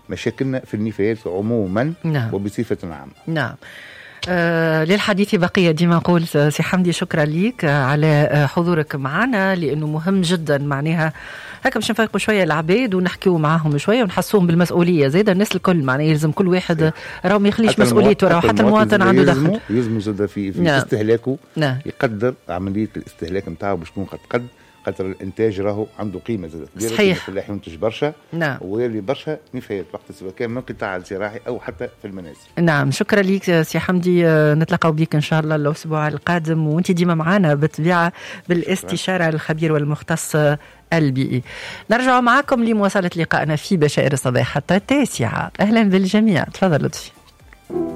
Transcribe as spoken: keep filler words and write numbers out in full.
مشاكلنا في النفايات عموما. نعم. وبصفة عامة. نعم. آه للحديث بقية ديما نقول سي حمدي شكرا ليك على حضورك معنا لأنه مهم جدا معناها هكا باش نفيقوا شوية العباد ونحكيوا معاهم شوية ونحسوهم بالمسؤولية زيدا الناس الكل معناها يلزم كل واحد راهو ما يخليش مسؤوليته راهو حتى المواطن عنده دخل يلزم زاد في, في نعم. استهلاكه نعم. يقدر عملية الاستهلاك نتاعو باش تكون قد قد خاطر الانتاج راهو عنده قيمه زاد كبيره. صحيح. في الفلاح ينتج برشا نعم. ويلي برشا نفايات وقت سواء كان من قطاع الزراعي او حتى في المنازل. نعم شكرا ليك سي حمدي نتلاقاو بيك ان شاء الله الاسبوع القادم وانت ديما معنا بالطبيعه بالاستشاره الخبير والمختص البيئي. نرجع معكم لمواصله لقائنا في بشائر الصباح حتى التاسعه. اهلا بالجميع تفضل لطفي.